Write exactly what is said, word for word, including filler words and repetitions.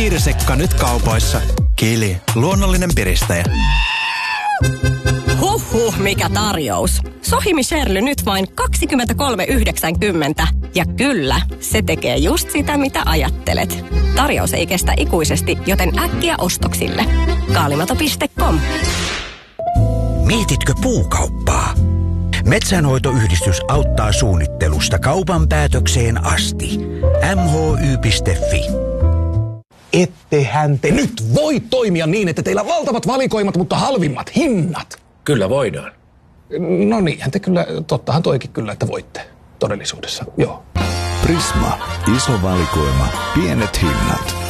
Piirsekka nyt kaupoissa. Kili, luonnollinen piristäjä. Huhhuh, mikä tarjous. Sohimi Sherly nyt vain kaksikymmentäkolme yhdeksänkymmentä. Ja kyllä, se tekee just sitä, mitä ajattelet. Tarjous ei kestä ikuisesti, joten äkkiä ostoksille. Kaalimato piste com. Mietitkö puukauppaa? Metsänhoitoyhdistys auttaa suunnittelusta kaupan päätökseen asti. m h y piste f i. Ettehän te nyt voi toimia niin, että teillä on valtavat valikoimat, mutta halvimmat hinnat. Kyllä voidaan. No niinhän te kyllä, tottahan toikin kyllä, että voitte todellisuudessa, joo. Prisma, iso valikoima, pienet hinnat.